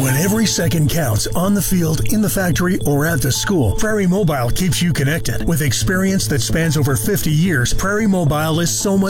When every second counts on the field, in the factory, or at the school, Prairie Mobile keeps you connected. With experience that spans over 50 years, Prairie Mobile is so much